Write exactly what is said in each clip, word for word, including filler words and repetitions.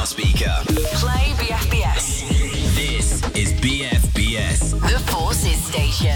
smart speaker. Play B F B S. This is B F B S. The Forces Station.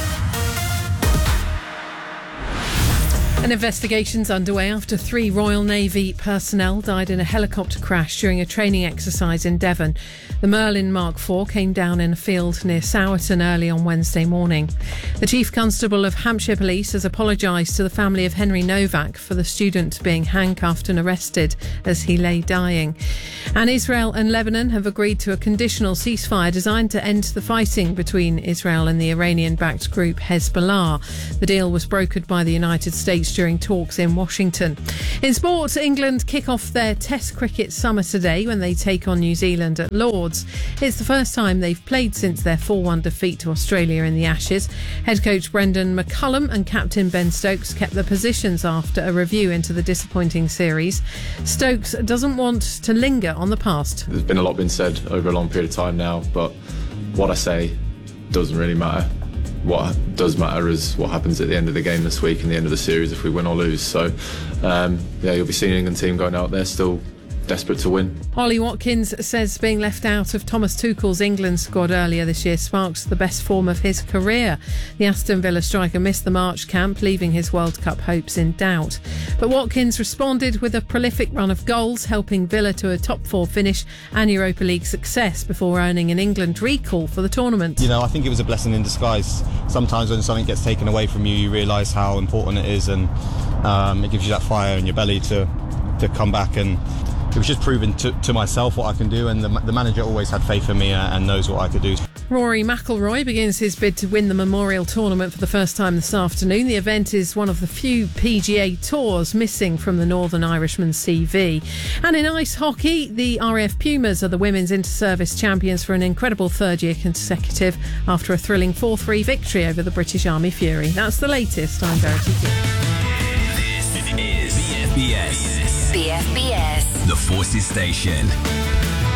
An investigation's underway after three Royal Navy personnel died in a helicopter crash during a training exercise in Devon. The Merlin Mark four came down in a field near Sowerton early on Wednesday morning. The Chief Constable of Hampshire Police has apologised to the family of Henry Novak for the student being handcuffed and arrested as he lay dying. And Israel and Lebanon have agreed to a conditional ceasefire designed to end the fighting between Israel and the Iranian-backed group Hezbollah. The deal was brokered by the United States during talks in Washington. In sport, England kick off their Test cricket summer today when they take on New Zealand at Lords. It's the first time they've played since their four one defeat to Australia in the Ashes. Head coach Brendan McCullum and captain Ben Stokes kept their positions after a review into the disappointing series. Stokes doesn't want to linger on the past. There's been a lot been said over a long period of time now, but what I say doesn't really matter. What does matter is what happens at the end of the game this week and the end of the series if we win or lose. So, um, yeah, you'll be seeing the England team going out there still desperate to win. Ollie Watkins says being left out of Thomas Tuchel's England squad earlier this year sparks the best form of his career. The Aston Villa striker missed the March camp, leaving his World Cup hopes in doubt. But Watkins responded with a prolific run of goals, helping Villa to a top four finish and Europa League success before earning an England recall for the tournament. You know, I think it was a blessing in disguise. Sometimes when something gets taken away from you, you realise how important it is, and um, it gives you that fire in your belly to, to come back. And it was just proving to, to myself what I can do, and the, the manager always had faith in me and knows what I could do. Rory McIlroy begins his bid to win the Memorial Tournament for the first time this afternoon. The event is one of the few P G A tours missing from the Northern Irishman's C V. And in ice hockey, the R A F Pumas are the women's inter-service champions for an incredible third year consecutive after a thrilling four three victory over the British Army Fury. That's the latest. I'm Verity Gibb. This is B F B S. B F B S. The Forces Station.